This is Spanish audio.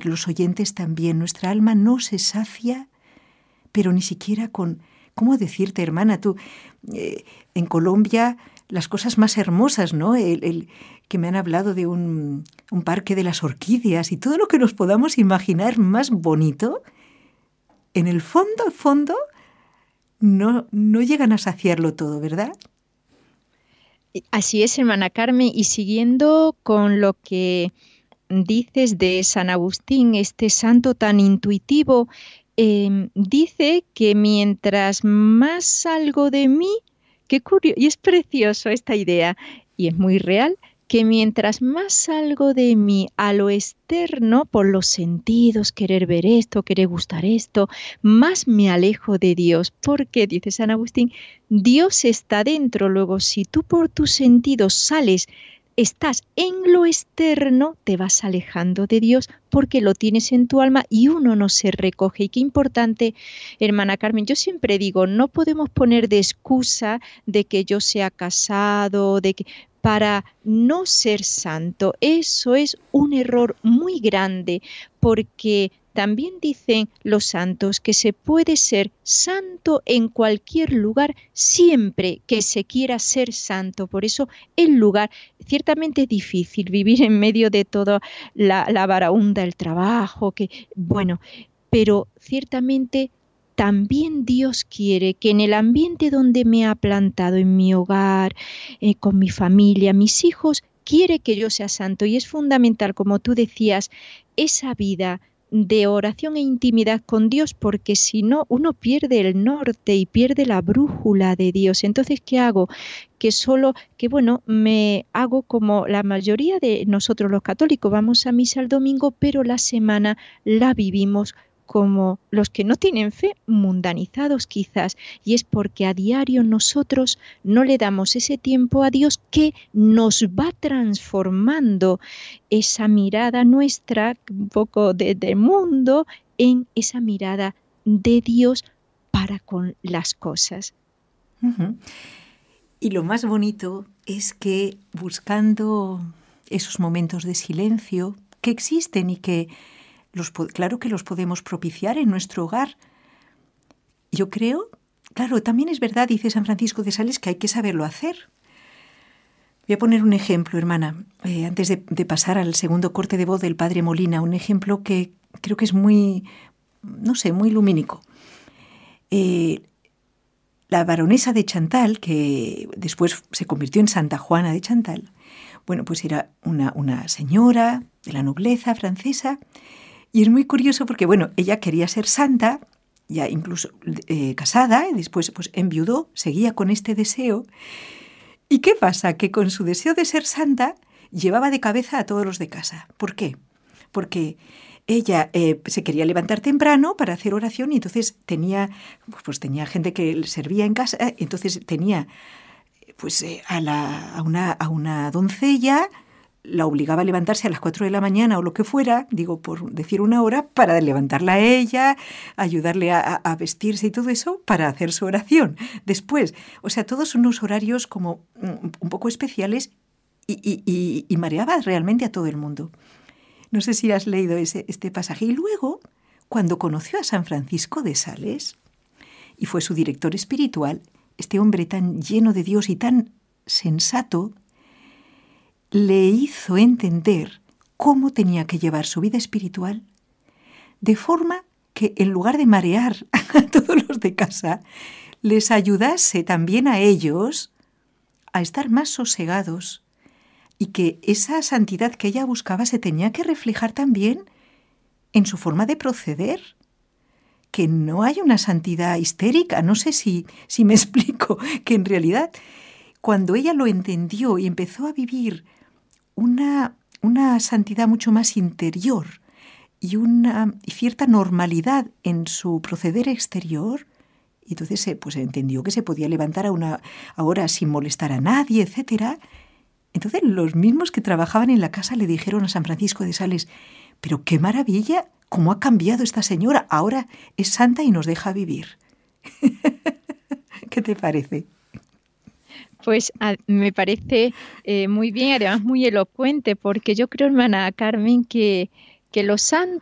entre los oyentes también. Nuestra alma no se sacia, pero ni siquiera con... ¿Cómo decirte, hermana? Tú, en Colombia, las cosas más hermosas, ¿no? Que me han hablado de un parque de las orquídeas y todo lo que nos podamos imaginar más bonito, en el fondo, no llegan a saciarlo todo, ¿verdad? Así es, hermana Carmen, y siguiendo con lo que dices de San Agustín, este santo tan intuitivo, dice que mientras más salgo de mí, qué curioso, y es precioso esta idea, y es muy real, que mientras más salgo de mí a lo externo, por los sentidos, querer ver esto, querer gustar esto, más me alejo de Dios, porque, dice San Agustín, Dios está dentro. Luego, si tú por tus sentidos estás en lo externo, te vas alejando de Dios porque lo tienes en tu alma y uno no se recoge. Y qué importante, hermana Carmen, yo siempre digo, no podemos poner de excusa de que yo sea casado, de que para no ser santo. Eso es un error muy grande porque también dicen los santos que se puede ser santo en cualquier lugar siempre que se quiera ser santo. Por eso el lugar, ciertamente es difícil vivir en medio de toda la varaunda, el trabajo, bueno, pero ciertamente también Dios quiere que en el ambiente donde me ha plantado, en mi hogar, con mi familia, mis hijos, quiere que yo sea santo. Y es fundamental, como tú decías, esa vida de oración e intimidad con Dios, porque si no, uno pierde el norte y pierde la brújula de Dios. Entonces, ¿qué hago? Me hago como la mayoría de nosotros los católicos, vamos a misa el domingo, pero la semana la vivimos como los que no tienen fe, mundanizados quizás, y es porque a diario nosotros no le damos ese tiempo a Dios que nos va transformando esa mirada nuestra, un poco de mundo, en esa mirada de Dios para con las cosas. Uh-huh. Y lo más bonito es que buscando esos momentos de silencio que existen y que claro que los podemos propiciar en nuestro hogar. Yo creo, claro, también es verdad, dice San Francisco de Sales, que hay que saberlo hacer. Voy a poner un ejemplo, hermana, antes de pasar al segundo corte de voz del padre Molina, un ejemplo que creo que es muy lumínico. La baronesa de Chantal, que después se convirtió en Santa Juana de Chantal, bueno, pues era una señora de la nobleza francesa. Y es muy curioso porque, bueno, ella quería ser santa, ya incluso casada, y después pues enviudó, seguía con este deseo. ¿Y qué pasa? Que con su deseo de ser santa llevaba de cabeza a todos los de casa. ¿Por qué? Porque ella se quería levantar temprano para hacer oración y entonces tenía gente que le servía en casa, entonces tenía a una doncella, la obligaba a levantarse a las 4 de la mañana o lo que fuera, digo por decir una hora, para levantarla a ella, ayudarle a vestirse y todo eso para hacer su oración. Después, o sea, todos unos horarios como un poco especiales y mareaba realmente a todo el mundo. No sé si has leído este pasaje. Y luego, cuando conoció a San Francisco de Sales y fue su director espiritual, este hombre tan lleno de Dios y tan sensato, le hizo entender cómo tenía que llevar su vida espiritual, de forma que en lugar de marear a todos los de casa, les ayudase también a ellos a estar más sosegados y que esa santidad que ella buscaba se tenía que reflejar también en su forma de proceder. Que no hay una santidad histérica, no sé si me explico, que en realidad cuando ella lo entendió y empezó a vivir una santidad mucho más interior y cierta normalidad en su proceder exterior, y entonces pues entendió que se podía levantar a una hora sin molestar a nadie, etcétera. Entonces los mismos que trabajaban en la casa le dijeron a San Francisco de Sales: pero qué maravilla, cómo ha cambiado esta señora, ahora es santa y nos deja vivir. ¿Qué te parece? Pues me parece muy bien, además muy elocuente, porque yo creo, hermana Carmen, que los